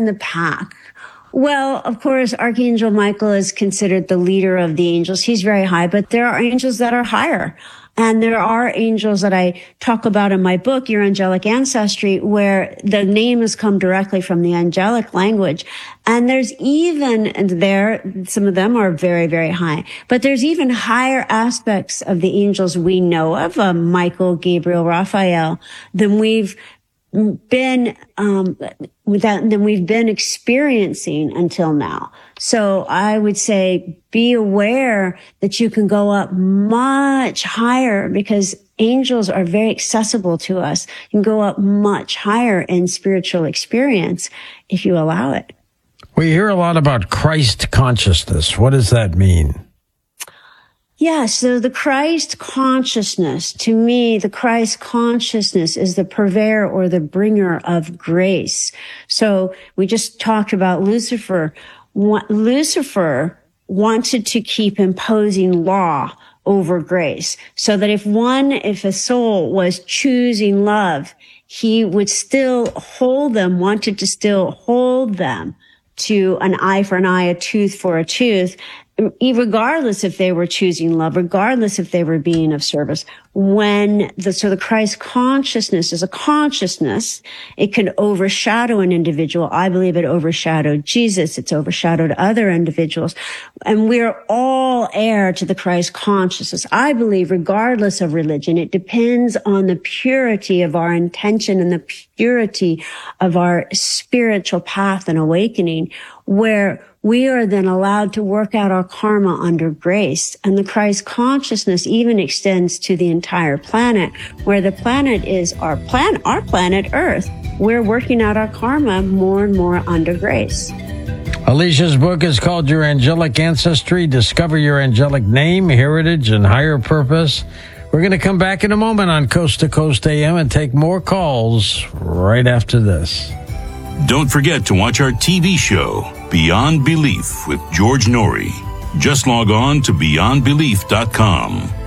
in the pack? Well, of course, Archangel Michael is considered the leader of the angels. He's very high, but there are angels that are higher. And there are angels that I talk about in my book, Your Angelic Ancestry, where the name has come directly from the angelic language. And there's even some of them are very, very high, but there's even higher aspects of the angels we know of, Michael, Gabriel, Raphael, than we've been experiencing until now. So I would say be aware that you can go up much higher, because angels are very accessible to us. You can go up much higher in spiritual experience if you allow it. We hear a lot about Christ consciousness. What does that mean? Yeah, so the Christ consciousness, to me, the Christ consciousness is the purveyor or the bringer of grace. So we just talked about Lucifer. Lucifer wanted to keep imposing law over grace, so that if a soul was choosing love, he would still wanted to still hold them to an eye for an eye, a tooth for a tooth, regardless if they were choosing love, regardless if they were being of service. So the Christ consciousness is a consciousness. It can overshadow an individual. I believe it overshadowed Jesus. It's overshadowed other individuals. And we're all heir to the Christ consciousness. I believe regardless of religion, it depends on the purity of our intention and the purity of our spiritual path and awakening, where we are then allowed to work out our karma under grace. And the Christ consciousness even extends to the entire planet, where the planet is our planet Earth. We're working out our karma more and more under grace. Alicia's book is called Your Angelic Ancestry. Discover your angelic name, heritage, and higher purpose. We're going to come back in a moment on Coast to Coast AM and take more calls right after this. Don't forget to watch our TV show, Beyond Belief with George Noory. Just log on to beyondbelief.com.